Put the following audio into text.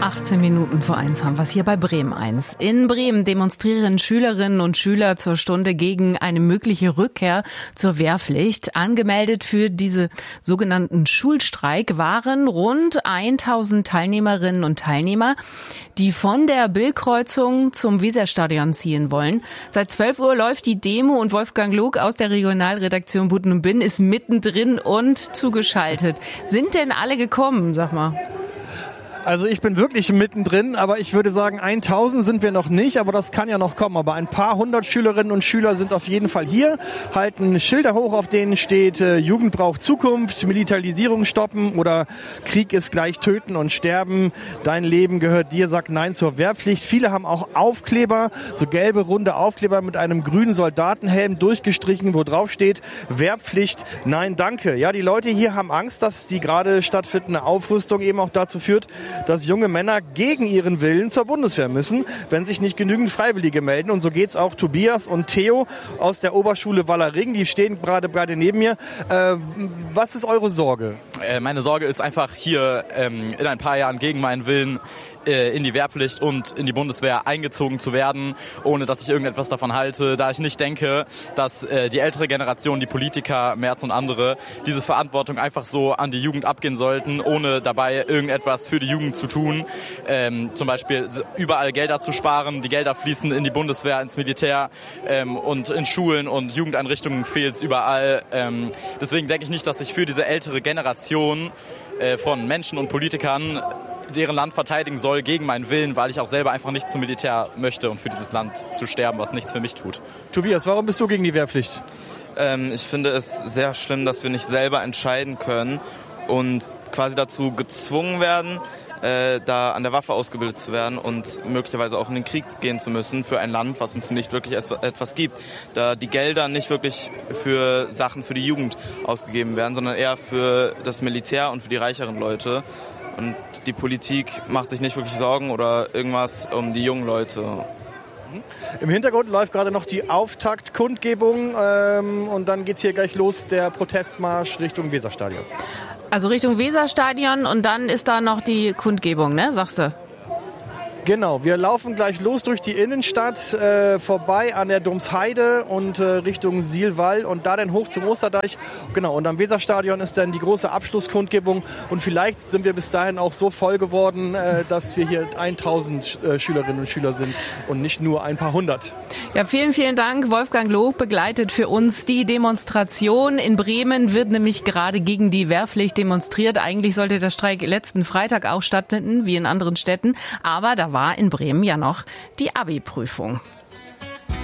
18 Minuten vor 1 haben wir es hier bei Bremen 1. In Bremen demonstrieren Schülerinnen und Schüler zur Stunde gegen eine mögliche Rückkehr zur Wehrpflicht. Angemeldet für diese sogenannten Schulstreik waren rund 1000 Teilnehmerinnen und Teilnehmer, die von der Billkreuzung zum Weserstadion ziehen wollen. Seit 12 Uhr läuft die Demo und Wolfgang Log aus der Regionalredaktion Buten und Binn ist mittendrin und zugeschaltet. Sind denn alle gekommen, sag mal? Also ich bin wirklich mittendrin, aber ich würde sagen, 1000 sind wir noch nicht, aber das kann ja noch kommen. Aber ein paar hundert Schülerinnen und Schüler sind auf jeden Fall hier, halten Schilder hoch, auf denen steht, Jugend braucht Zukunft, Militarisierung stoppen oder Krieg ist gleich töten und sterben, dein Leben gehört dir, sag Nein zur Wehrpflicht. Viele haben auch Aufkleber, so gelbe, runde Aufkleber mit einem grünen Soldatenhelm durchgestrichen, wo drauf steht, Wehrpflicht, nein, danke. Ja, die Leute hier haben Angst, dass die gerade stattfindende Aufrüstung eben auch dazu führt, dass junge Männer gegen ihren Willen zur Bundeswehr müssen, wenn sich nicht genügend Freiwillige melden. Und so geht's auch Tobias und Theo aus der Oberschule Wallerring. Die stehen gerade neben mir. Was ist eure Sorge? Meine Sorge ist einfach hier in ein paar Jahren gegen meinen Willen in die Wehrpflicht und in die Bundeswehr eingezogen zu werden, ohne dass ich irgendetwas davon halte, da ich nicht denke, dass die ältere Generation, die Politiker, Merz und andere, diese Verantwortung einfach so an die Jugend abgehen sollten, ohne dabei irgendetwas für die Jugend zu tun. Zum Beispiel überall Gelder zu sparen, die Gelder fließen in die Bundeswehr, ins Militär und in Schulen und Jugendeinrichtungen fehlt es überall. Deswegen denke ich nicht, dass ich für diese ältere Generation von Menschen und Politikern deren Land verteidigen soll gegen meinen Willen, weil ich auch selber einfach nicht zum Militär möchte und für dieses Land zu sterben, was nichts für mich tut. Tobias, warum bist du gegen die Wehrpflicht? Ich finde es sehr schlimm, dass wir nicht selber entscheiden können und quasi dazu gezwungen werden, da an der Waffe ausgebildet zu werden und möglicherweise auch in den Krieg gehen zu müssen für ein Land, was uns nicht wirklich etwas gibt. Da die Gelder nicht wirklich für Sachen für die Jugend ausgegeben werden, sondern eher für das Militär und für die reicheren Leute. Und die Politik macht sich nicht wirklich Sorgen oder irgendwas um die jungen Leute. Im Hintergrund läuft gerade noch die Auftaktkundgebung und dann geht's hier gleich los, der Protestmarsch Richtung Weserstadion. Also Richtung Weserstadion und dann ist da noch die Kundgebung, ne, sagst du? Genau, wir laufen gleich los durch die Innenstadt, vorbei an der Domsheide und Richtung Sielwall und da dann hoch zum Osterdeich. Genau, und am Weserstadion ist dann die große Abschlusskundgebung und vielleicht sind wir bis dahin auch so voll geworden, dass wir hier 1000 Schülerinnen und Schüler sind und nicht nur ein paar hundert. Ja, vielen, vielen Dank. Wolfgang Log begleitet für uns die Demonstration. In Bremen wird nämlich gerade gegen die Wehrpflicht demonstriert. Eigentlich sollte der Streik letzten Freitag auch stattfinden, wie in anderen Städten, aber da war in Bremen ja noch die Abi-Prüfung.